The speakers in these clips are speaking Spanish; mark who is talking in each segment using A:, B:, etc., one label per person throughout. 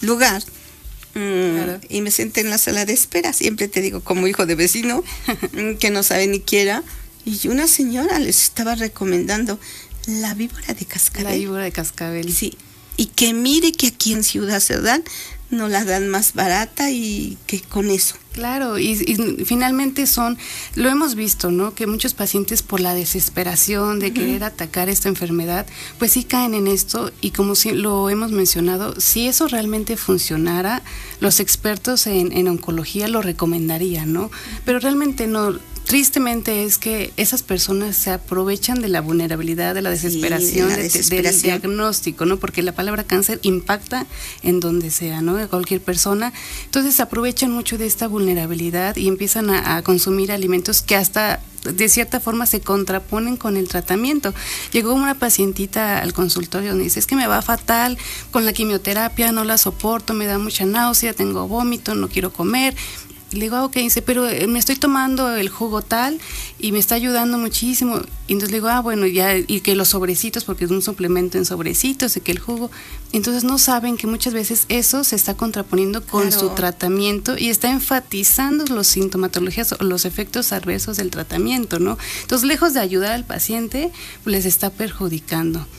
A: lugar.
B: Claro.
A: Y me senté en la sala de espera, siempre te digo, como hijo de vecino, que no sabe ni qué era. Y una señora les estaba recomendando la víbora de cascabel.
B: La víbora de cascabel.
A: Sí. Y que mire que aquí en Ciudad Cerdán no la dan más barata y que con eso.
B: Claro, y finalmente lo hemos visto, ¿no? Que muchos pacientes por la desesperación de querer atacar esta enfermedad, pues sí caen en esto, y como lo hemos mencionado, si eso realmente funcionara, los expertos en oncología lo recomendarían, ¿no? Pero realmente no. Tristemente es que esas personas se aprovechan de la vulnerabilidad, de la desesperación, del diagnóstico, ¿no? Porque la palabra cáncer impacta en donde sea, ¿no? De cualquier persona. Entonces se aprovechan mucho de esta vulnerabilidad y empiezan a consumir alimentos que hasta de cierta forma se contraponen con el tratamiento. Llegó una pacientita al consultorio donde dice, es que me va fatal con la quimioterapia, no la soporto, me da mucha náusea, tengo vómito, no quiero comer. Le digo, ok, dice, pero me estoy tomando el jugo tal y me está ayudando muchísimo. Y entonces le digo, bueno, ya, y que los sobrecitos, porque es un suplemento en sobrecitos, y que el jugo. Entonces no saben que muchas veces eso se está contraponiendo con su tratamiento y está enfatizando los sintomatologías o los efectos adversos del tratamiento, ¿no? Entonces, lejos de ayudar al paciente, les está perjudicando.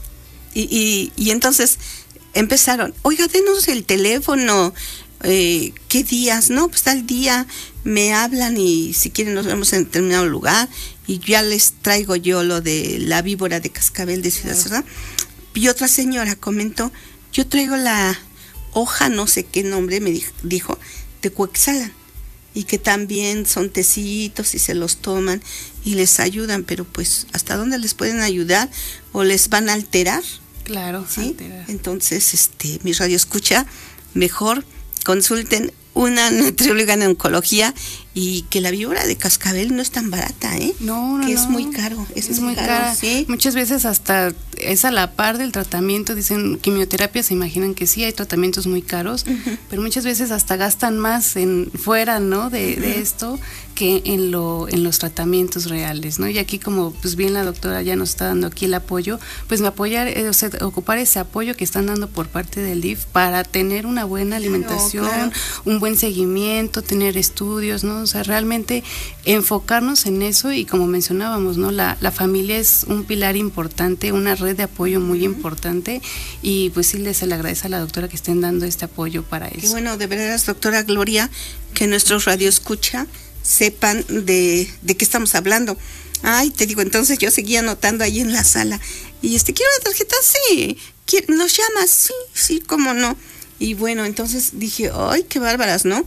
A: Y entonces empezaron, oiga, denos el teléfono. ¿Qué días? No, pues tal día me hablan y si quieren nos vemos en determinado lugar y ya les traigo yo lo de la víbora de cascabel de Ciudad Cerdán. Y otra señora comentó, yo traigo la hoja, no sé qué nombre, me dijo, de Cuexalan, y que también son tecitos y se los toman y les ayudan, pero pues ¿hasta dónde les pueden ayudar o les van a alterar?
B: Claro,
A: ¿sí?
B: alterar.
A: Entonces, mi radio escucha, mejor consulten una nutrióloga en oncología, y que la víbora de cascabel no es tan barata,
B: No,
A: que
B: no.
A: es muy caro, es muy caro,
B: cara.
A: ¿sí?
B: Muchas veces hasta es a la par del tratamiento, dicen quimioterapia, se imaginan que sí hay tratamientos muy caros, pero muchas veces hasta gastan más fuera, ¿no? de esto que en los tratamientos reales, ¿no? Y aquí, como pues bien la doctora ya nos está dando aquí el apoyo, pues ocupar ese apoyo que están dando por parte del DIF para tener una buena alimentación, claro. Un buen seguimiento, tener estudios, ¿no? O sea, realmente enfocarnos en eso, y como mencionábamos, ¿no? La familia es un pilar importante, una red de apoyo muy importante, y pues sí se le agradece a la doctora que estén dando este apoyo para eso.
A: Y bueno, de veras, doctora Gloria, que nuestros radioescucha sepan de qué estamos hablando. Ay, te digo, entonces yo seguía anotando ahí en la sala, y quiero la tarjeta, sí, ¿nos llamas? Sí, cómo no. Y bueno, entonces dije, ay, qué bárbaras, ¿no?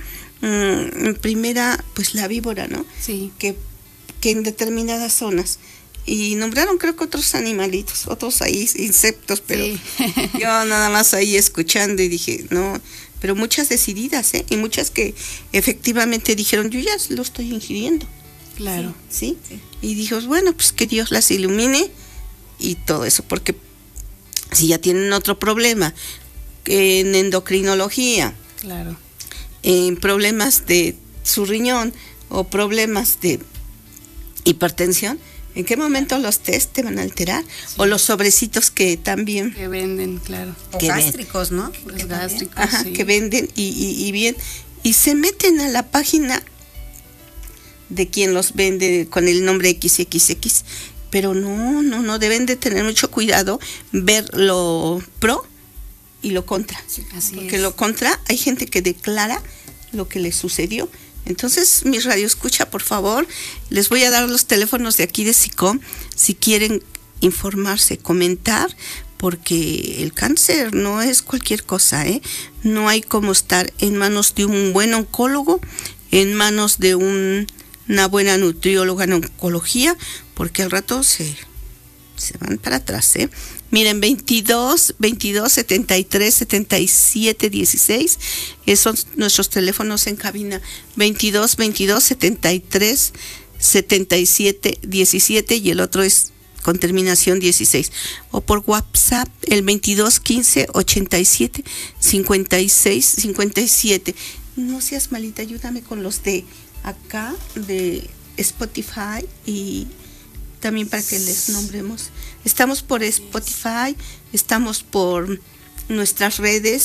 A: En primera, pues la víbora, ¿no?
B: Sí.
A: Que en determinadas zonas, y nombraron creo que otros animalitos, otros ahí insectos, pero sí. Yo nada más ahí escuchando y dije, no, pero muchas decididas, y muchas que efectivamente dijeron, yo ya lo estoy ingiriendo.
B: Claro.
A: Sí. Y dijo, bueno, pues que Dios las ilumine y todo eso, porque si ya tienen otro problema en endocrinología,
B: claro,
A: en problemas de su riñón o problemas de hipertensión, ¿en qué momento los test te van a alterar? Sí. O los sobrecitos que también
B: que venden, claro.
C: O gástricos, ¿no?
B: Los gástricos,
A: ajá,
B: sí.
A: Que venden y bien, y se meten a la página de quien los vende con el nombre XXX, pero no deben de tener mucho cuidado, ver lo pro y lo contra,
B: sí,
A: porque lo contra hay gente que declara lo que le sucedió. Entonces, mi radio escucha, por favor, les voy a dar los teléfonos de aquí de SICOM si quieren informarse, comentar, porque el cáncer no es cualquier cosa, no hay como estar en manos de un buen oncólogo, en manos de una buena nutrióloga en oncología, porque al rato se van para atrás, Miren, 22 73 77 16, esos son nuestros teléfonos en cabina, 22 73 77 17, y el otro es con terminación 16, o por WhatsApp el 22 15 87 56 57. No seas malita, ayúdame con los de acá, de Spotify, y también para que les nombremos. Estamos por Spotify, estamos por nuestras redes,